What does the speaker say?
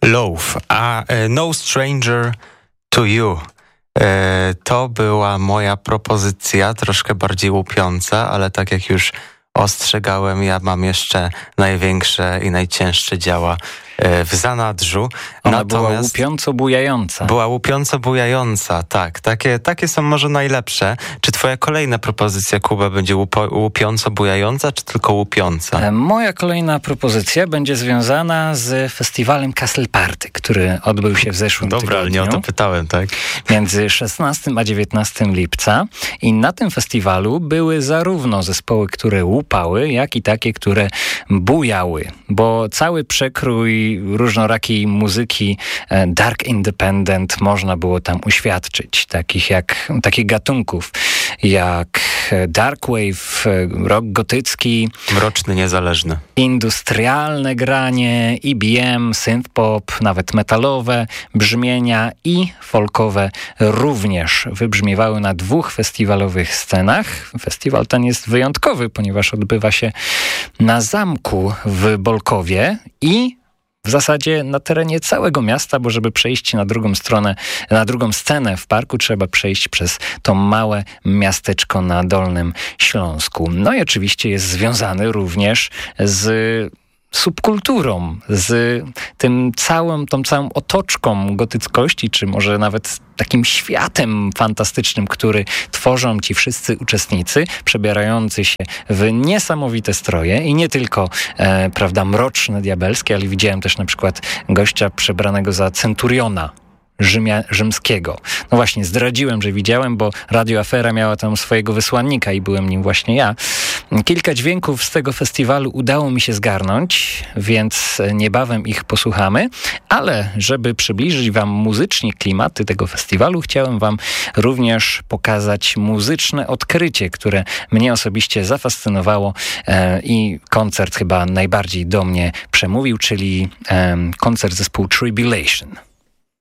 Loaf, a No Stranger to You. To była moja propozycja, troszkę bardziej łupiąca, ale tak jak już ostrzegałem, ja mam jeszcze największe i najcięższe dzieła w zanadrzu. Ona była łupiąco bujająca. Była łupiąco bujająca, tak. Takie są może najlepsze. Czy twoja kolejna propozycja, Kuba, będzie łupiąco bujająca, czy tylko łupiąca? Moja kolejna propozycja będzie związana z festiwalem Castle Party, który odbył się w zeszłym tygodniu. Dobra, ale nie o to pytałem, tak? Między 16 a 19 lipca. I na tym festiwalu były zarówno zespoły, które łupały, jak i takie, które bujały. Bo cały przekrój różnorakiej muzyki dark independent można było tam uświadczyć. Takich gatunków jak dark wave, rock gotycki, mroczny, niezależny, industrialne granie, EBM, synthpop, nawet metalowe brzmienia i folkowe również wybrzmiewały na 2 festiwalowych scenach. Festiwal ten jest wyjątkowy, ponieważ odbywa się na zamku w Bolkowie i w zasadzie na terenie całego miasta, bo żeby przejść na drugą scenę w parku, trzeba przejść przez to małe miasteczko na Dolnym Śląsku. No i oczywiście jest związany również z subkulturą, z tą całą otoczką gotyckości, czy może nawet takim światem fantastycznym, który tworzą ci wszyscy uczestnicy, przebierający się w niesamowite stroje i nie tylko, mroczne, diabelskie, ale widziałem też na przykład gościa przebranego za centuriona rzymskiego. No właśnie, zdradziłem, że widziałem, bo Radio Afera miała tam swojego wysłannika i byłem nim właśnie ja. Kilka dźwięków z tego festiwalu udało mi się zgarnąć, więc niebawem ich posłuchamy, ale żeby przybliżyć wam muzycznie klimaty tego festiwalu, chciałem wam również pokazać muzyczne odkrycie, które mnie osobiście zafascynowało i koncert chyba najbardziej do mnie przemówił, czyli koncert zespołu Tribulation.